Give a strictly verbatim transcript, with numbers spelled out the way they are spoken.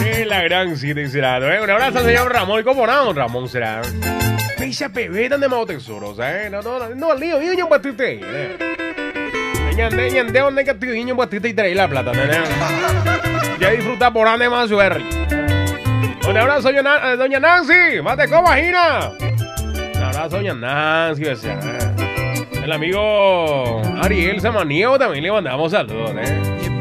De la gran City Serrano, ¿eh? Un abrazo al señor Ramón. ¿Cómo no, Ramón Serrano? Pisa pebeta de Mao Tesoros, ¿eh? No, no, no, no, lío, niño, batiste. Ñande, ñande, ¿dónde que tu niño batiste y trae la plata, nene? Ya disfruta por ande más suerte. Un abrazo, doña, doña Nancy. Mate, ¿cómo imagina? Un abrazo, doña Nancy. O sea, el amigo Ariel Samaniego también le mandamos saludos, ¿eh?